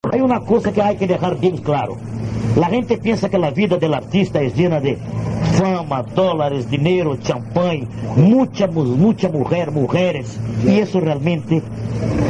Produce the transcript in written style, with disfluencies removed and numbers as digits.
Hay una cosa que hay que dejar bien claro. La gente piensa que la vida del artista es llena de fama, dólares, dinero, champán, mucha mujer, mujeres. Y eso realmente